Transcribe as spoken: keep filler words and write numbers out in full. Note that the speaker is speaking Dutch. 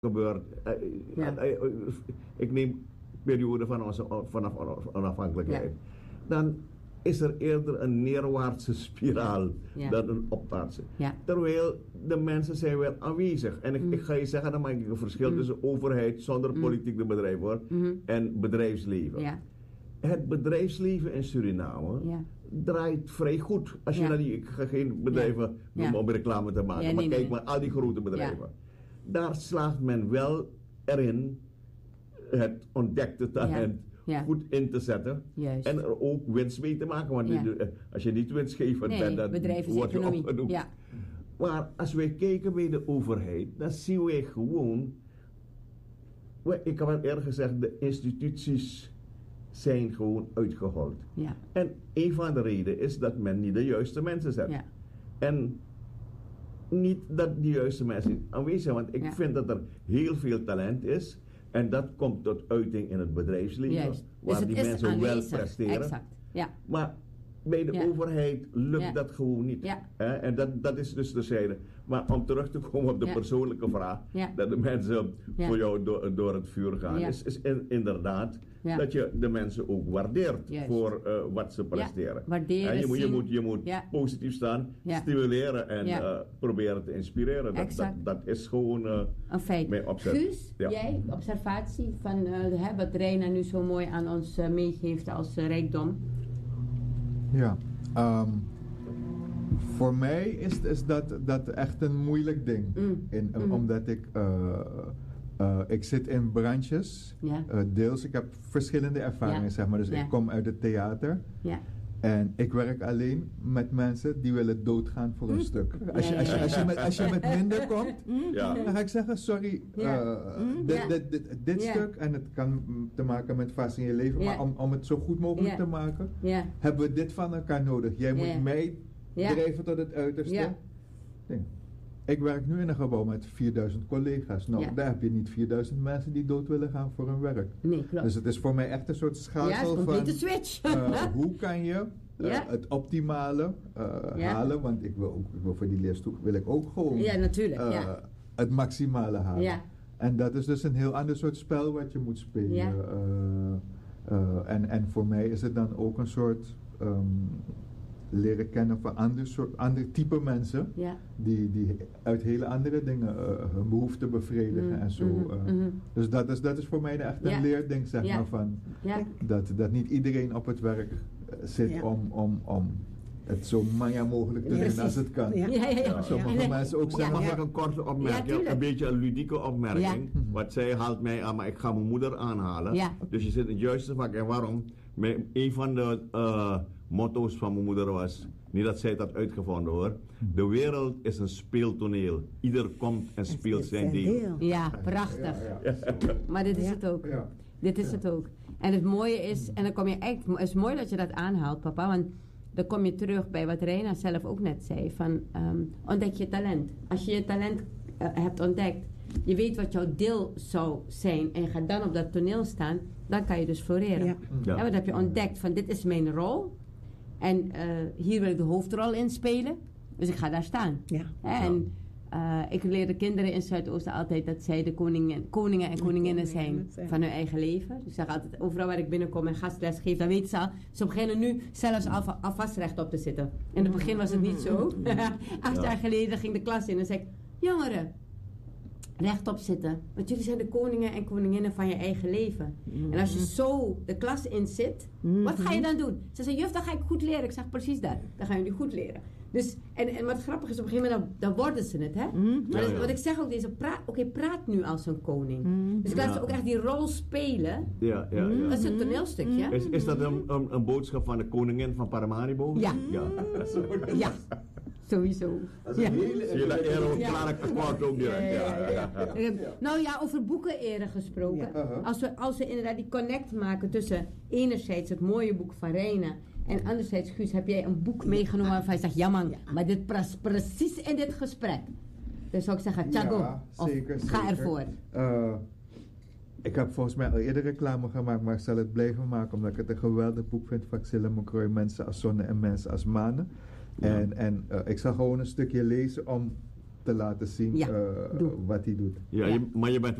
gebeurt. Uh, Ja. uh, uh, ik neem periode van onze vanaf onafhankelijkheid. Ja. Dan is er eerder een neerwaartse spiraal Ja. dan een opwaartse. Ja. Terwijl de mensen zijn wel aanwezig. En ik, Mm. ik ga je zeggen, dan maak ik een verschil Mm. tussen overheid zonder Mm. politiek bedrijf hoor, Mm. en bedrijfsleven. Ja. Het bedrijfsleven in Suriname Ja. draait vrij goed. Als je Ja. naar die, ik ga geen bedrijven Ja. noemen Ja. om reclame te maken, Ja, maar nee, kijk nee. maar al die grote bedrijven. Daar slaagt men wel erin het ontdekte talent Ja. Ja. goed in te zetten. Juist. En er ook winst mee te maken. Want Ja. die- als je niet winstgevend Nee, bent, dan word je bedrijfseconomie. opgenoemd. Ja. Maar als wij kijken bij de overheid, dan zien wij gewoon, wel, ik heb al eerder gezegd, de instituties zijn gewoon uitgehold. Ja. En een van de redenen is dat men niet de juiste mensen zet. Ja. En niet dat die juiste mensen aanwezig zijn, want ik Ja. vind dat er heel veel talent is. En dat komt tot uiting in het bedrijfsleven, Juist. waar Dus het die is mensen wel aanwezig. presteren. Exact. Ja. Maar bij de Ja. overheid lukt Ja. dat gewoon niet. Ja. Hè? En dat, dat is dus de zijde. Maar om terug te komen op de Ja. persoonlijke vraag, Ja. dat de mensen Ja. voor jou door, door het vuur gaan, Ja. is, is in- inderdaad Ja. dat je de mensen ook waardeert Juist. voor uh, wat ze presteren. waarderen, En je moet, je zien. moet, je moet Ja. positief staan, Ja. stimuleren en Ja. uh, proberen te inspireren. Dat, dat, Exact. dat is gewoon uh, Een feit. mijn opzet. Guus, Ja. jij, observatie van uh, hè, wat Reina nu zo mooi aan ons uh, meegeeft als uh, rijkdom. Ja, ehm, voor mij is, is dat, dat echt een moeilijk ding. Mm. In, Mm. Omdat ik, uh, uh, ik zit in branches, Ja. uh, deels, ik heb verschillende ervaringen, Ja. zeg maar. Dus Ja. ik kom uit het theater. Ja. En ik werk alleen met mensen die willen doodgaan voor een Mm. stuk. Als je, Ja, als, je, ja, als, je ja. met, als je met minder komt, Ja. dan ga ik zeggen, sorry, Ja. uh, Mm, dit, ja. dit, dit, dit Ja. stuk, en het kan mm, te maken met fase in je leven, Ja. maar om, om het zo goed mogelijk Ja. te maken, Ja. hebben we dit van elkaar nodig. Jij moet Ja. mij Ja. drijven tot het uiterste. Ja. Ding. Ik werk nu in een gebouw met vierduizend collega's. Nou, Ja. daar heb je niet vierduizend mensen die dood willen gaan voor hun werk. Nee, klopt. Dus het is voor mij echt een soort ja, schakel het van... complete switch. uh, hoe kan je uh, Ja. het optimale uh, Ja. halen? Want ik wil, ook, ik wil voor die leerstoel wil ik ook gewoon Ja, natuurlijk, uh, ja. het maximale halen. Ja. En dat is dus een heel ander soort spel wat je moet spelen. Ja. Uh, uh, en, en voor mij is het dan ook een soort um, leren kennen van ander, soort, ander type mensen. Ja. Die, die uit hele andere dingen uh, hun behoeften bevredigen Mm, en zo. mhm, uh, mhm. Dus dat is, dat is voor mij echt een Ja. leerding, zeg Ja. maar, van Ja. dat, dat niet iedereen op het werk uh, zit Ja. om, om, om het zo manja mogelijk te Ja, doen precies. als het kan. Ja. Ja, ja, ja. Sommige En, uh, mensen ook ja, zeggen, Mag ja. ik een korte opmerking? Ja, tuurlijk. een beetje een ludieke opmerking. Ja. Want zij haalt mij aan, maar ik ga mijn moeder aanhalen. Ja. Dus je zit in het juiste vak. En waarom? Mijn, een van de uh, motto's van mijn moeder was, niet dat zij het had uitgevonden hoor. De wereld is een speeltoneel. Ieder komt en speelt zijn deel. Ja, prachtig. Ja, ja. Maar dit is Ja. het ook. Ja. Dit is het ook. En het mooie is, en dan kom je echt, het is mooi dat je dat aanhaalt, papa, want dan kom je terug bij wat Reina zelf ook net zei, van um, ontdek je talent. Als je je talent uh, hebt ontdekt, je weet wat jouw deel zou zijn en je gaat dan op dat toneel staan, dan kan je dus floreren. Ja. Ja. Ja, want dan heb je ontdekt van dit is mijn rol en uh, hier wil ik de hoofdrol in spelen, dus ik ga daar staan. Ja. En uh, ik leerde kinderen in Zuidoosten altijd dat zij de koningen, koningen en koninginnen zijn van hun eigen leven. Dus ik zeg altijd, overal waar ik binnenkom en gastles geef, dan weten ze al, ze beginnen nu zelfs al, alvast rechtop te zitten. In het begin was het niet zo. Acht jaar geleden ging de klas in en zei ik, jongeren, rechtop zitten. Want jullie zijn de koningen en koninginnen van je eigen leven. En als je zo de klas in zit, wat ga je dan doen? Ze zei, juf, dan ga ik goed leren. Ik zeg, precies dat. Dan gaan jullie goed leren. Dus, en, en wat grappig is, op een gegeven moment, dan, dan worden ze het, hè? Maar Ja, dat- ja. wat ik zeg ook, deze praat, oké, praat nu als een koning. Dus ik laat Ja. ze ook echt die rol spelen. Ja, ja, ja. Dat is een toneelstukje. Is, is dat een, een, een boodschap van de koningin van Paramaribo? Ja. Ja. Ja, sowieso. Ja. Zie je dat eerder Ja. klaar akkoord ook direct? Ja, ja, ja. Eh, Nou ja, over boeken eerder gesproken. Ja. Uh-huh. Als, we, als we inderdaad die connect maken tussen enerzijds het mooie boek van Reina en anderzijds, Guus, heb jij een boek meegenomen waarvan je zegt, ja man, maar dit past precies in dit gesprek. Dus zou ik zeggen, Thiago, Ja, of zeker, ga zeker. ervoor. Uh, ik heb volgens mij al eerder reclame gemaakt, maar ik zal het blijven maken omdat ik het een geweldig boek vind van Xilla McCroy, Mensen als Zonne en Mensen als Manen. Ja. En, en uh, ik zal gewoon een stukje lezen om te laten zien Ja, uh, doe. wat hij doet. Ja, Ja. Je, maar je bent